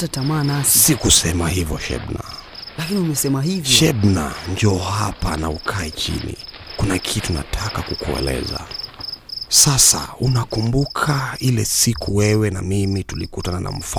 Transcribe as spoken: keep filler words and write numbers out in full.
kukata tamaa nasi. Sikusema hivyo Shebna. Lakini umesema hivyo. Shebna, njoo hapa na ukae chini. Kuna kitu nataka kukueleza. Sasa unakumbuka ile siku wewe na mimi tulikutana na mfalme